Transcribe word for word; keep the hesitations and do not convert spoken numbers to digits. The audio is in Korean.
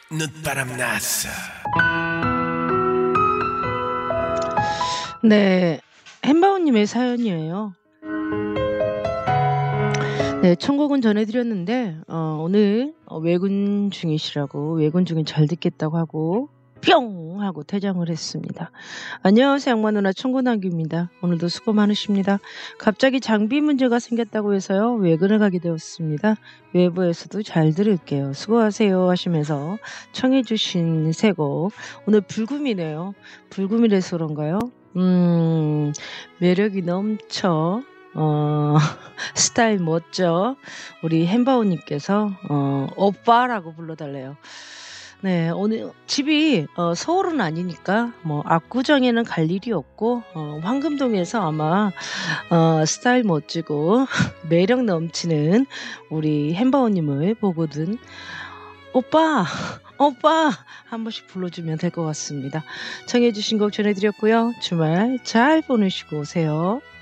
늦바람 났어. 네, 햄바오님의 사연이에요. 네, 천곡은 전해드렸는데 어, 오늘 어, 외근 중이시라고 외근 중에 잘 듣겠다고 하고 뿅 하고 퇴장을 했습니다. 안녕하세요, 양마 누나 청고남기입니다. 오늘도 수고 많으십니다. 갑자기 장비 문제가 생겼다고 해서요 외근을 가게 되었습니다. 외부에서도 잘 들을게요. 수고하세요 하시면서 청해주신 새 곡 오늘 불금이네요. 불금이라서 그런가요? 음 매력이 넘쳐 어 스타일 멋져 우리 햄바오님께서 어 오빠라고 불러달래요. 네, 오늘 집이 어 서울은 아니니까 뭐 압구정에는 갈 일이 없고 어 황금동에서 아마 어 스타일 멋지고 매력 넘치는 우리 햄바오님을 보거든 오빠 오빠 한 번씩 불러주면 될 것 같습니다. 청해 주신 곡 전해드렸고요. 주말 잘 보내시고 오세요.